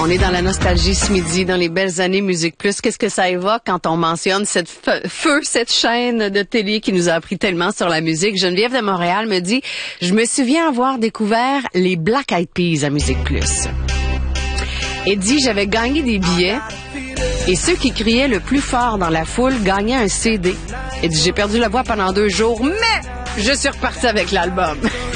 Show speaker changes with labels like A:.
A: On est dans la nostalgie ce midi, dans les belles années Musique Plus. Qu'est-ce que ça évoque quand on mentionne cette cette chaîne de télé qui nous a appris tellement sur la musique? Geneviève de Montréal me dit, je me souviens avoir découvert les Black Eyed Peas à Musique Plus. Et dit, j'avais gagné des billets et ceux qui criaient le plus fort dans la foule gagnaient un CD. Et dit, j'ai perdu la voix pendant 2 jours, mais je suis repartie avec l'album.